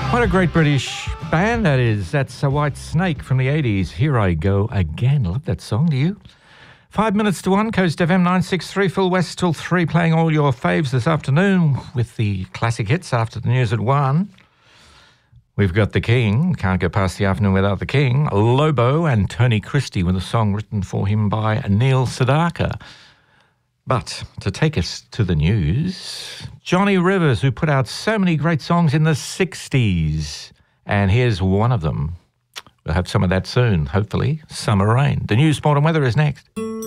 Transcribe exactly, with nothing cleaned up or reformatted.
What a great British band that is. That's a White Snake from the eighties. Here I Go Again. Love that song, do you? Five minutes to one, Coast F M nine six three, Phil West till three, playing all your faves this afternoon with the classic hits after the news at one. We've got The King, can't go past the afternoon without The King, Lobo and Tony Christie with a song written for him by Neil Sedaka. But to take us to the news, Johnny Rivers, who put out so many great songs in the sixties. And here's one of them. We'll have some of that soon, hopefully. Summer Rain. The news, sport and weather is next.